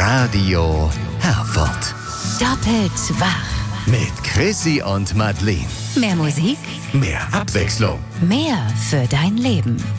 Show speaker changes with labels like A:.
A: Radio Herford.
B: Doppelt wach.
A: Mit Chrissy und Madeleine.
B: Mehr Musik,
A: Mehr Abwechslung.
B: mehr für dein Leben.